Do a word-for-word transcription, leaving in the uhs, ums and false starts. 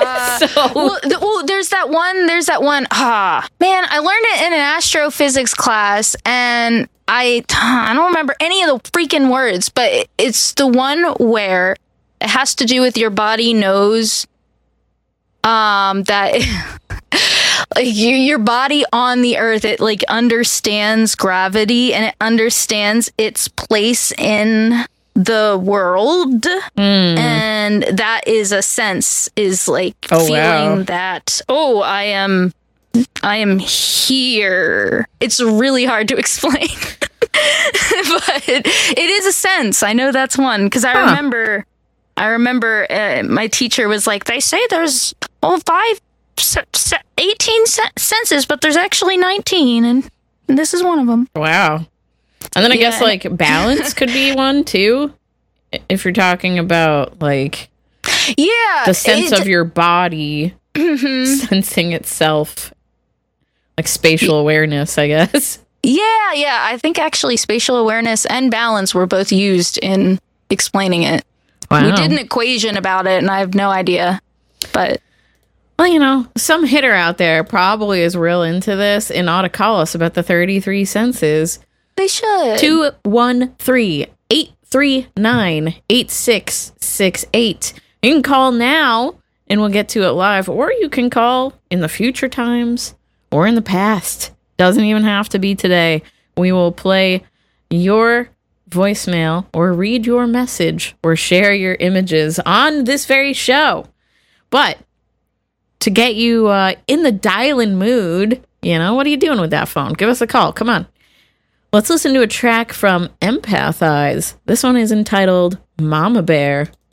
Uh, so well, th- well, there's that one. There's that one. Ah, man, I learned it in an astrophysics class, and I I don't remember any of the freaking words, but it, it's the one where it has to do with your body knows um that like you, your body on the earth, it like understands gravity and it understands its place in the world, mm. and that is a sense is like oh, feeling wow. that oh I am I am here. It's really hard to explain. But it, it is a sense. I know that's one because I huh. remember I remember uh, my teacher was like, they say there's oh five se- se- eighteen se- senses, but there's actually nineteen, and, and this is one of them. Wow. And then I yeah. guess, like, balance could be one, too. If you're talking about, like, yeah, the sense it, of your body mm-hmm. sensing itself. Like, spatial awareness, I guess. Yeah, yeah. I think, actually, spatial awareness and balance were both used in explaining it. Wow. We did an equation about it, and I have no idea. But... Well, you know, some hitter out there probably is real into this and ought to call us about the thirty-three senses. They should. two one three, eight three nine, eight six six eight. You can call now and we'll get to it live, or you can call in the future times or in the past. Doesn't even have to be today. We will play your voicemail or read your message or share your images on this very show. But to get you uh, in the dial-in mood, you know, what are you doing with that phone? Give us a call. Come on. Let's listen to a track from Empathize. This one is entitled Mama Bear.